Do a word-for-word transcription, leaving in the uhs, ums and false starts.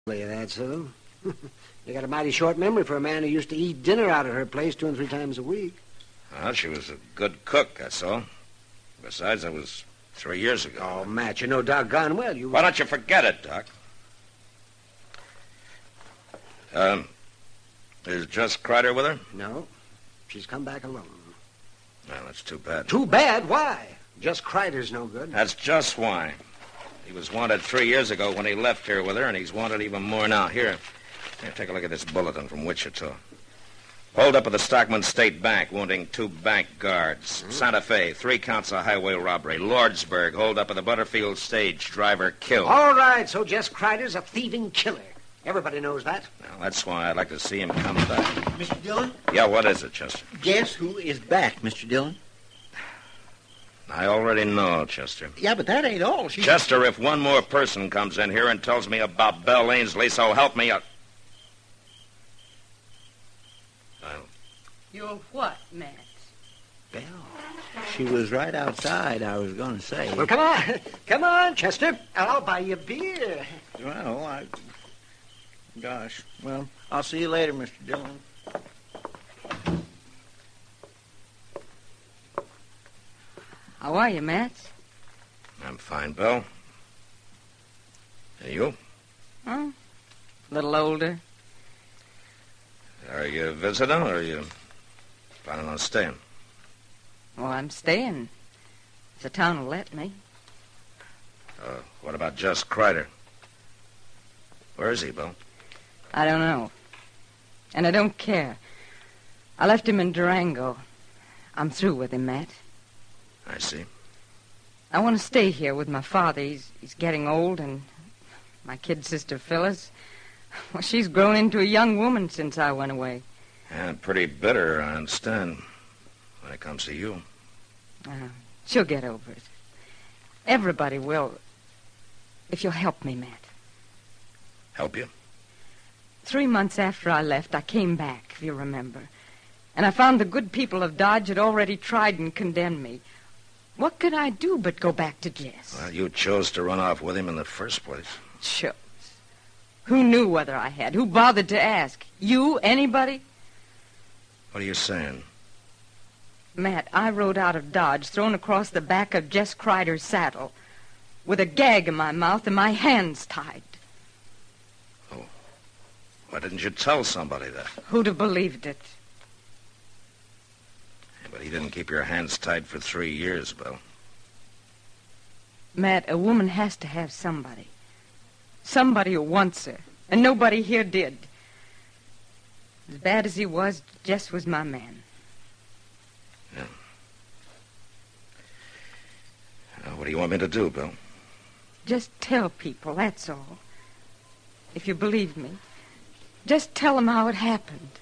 That's so. You got a mighty short memory for a man who used to eat dinner out at her place two and three times a week. Well, she was a good cook, that's all. Besides, that was three years ago. Oh, Matt, you know doggone well you... Why don't you forget it, Doc? Um, is Jess Kreider with her? No. She's come back alone. Well, that's too bad. Too bad? Why? Just Kreider's no good. That's just why. He was wanted three years ago when he left here with her, and he's wanted even more now. Here, here, take a look at this bulletin from Wichita. Hold up at the Stockman State Bank, wounding two bank guards. Mm-hmm. Santa Fe, three counts of highway robbery. Lordsburg, hold up at the Butterfield stage, driver killed. All right, so Jess Kreider's a thieving killer. Everybody knows that. Well, that's why I'd like to see him come back. Mister Dillon? Yeah, what is it, Chester? Guess who is back, Mister Dillon? I already know, Chester. Yeah, but that ain't all. She... Chester, if one more person comes in here and tells me about Belle Ainsley, so help me... Uh... Well... You're what, Matt? Belle. She was right outside, I was going to say. Well, come on. Come on, Chester. And I'll buy you a beer. Well, I... Gosh. Well, I'll see you later, Mister Dillon. How are you, Matt? I'm fine, Belle. And you? Oh, a little older. Are you visiting, or are you planning on staying? Well, I'm staying. If the town will let me. Uh, what about Jess Kreider? Where is he, Belle? I don't know. And I don't care. I left him in Durango. I'm through with him, Matt. I see. I want to stay here with my father. He's he's getting old, and my kid sister, Phyllis, well, she's grown into a young woman since I went away. And pretty bitter, I understand, when it comes to you. Uh, she'll get over it. Everybody will, if you'll help me, Matt. Help you? Three months after I left, I came back, if you remember. And I found the good people of Dodge had already tried and condemned me. What could I do but go back to Jess? Well, you chose to run off with him in the first place. Chose. Who knew whether I had? Who bothered to ask? You? Anybody? What are you saying? Matt, I rode out of Dodge, thrown across the back of Jess Kreider's saddle, with a gag in my mouth and my hands tied. Oh. Why didn't you tell somebody that? Who'd have believed it? Yeah, but he didn't keep your hands tied for three years, Bill. Matt, a woman has to have somebody. Somebody who wants her. And nobody here did. As bad as he was, Jess was my man. Yeah. Now, what do you want me to do, Bill? Just tell people, that's all. If you believe me. Just tell them how it happened.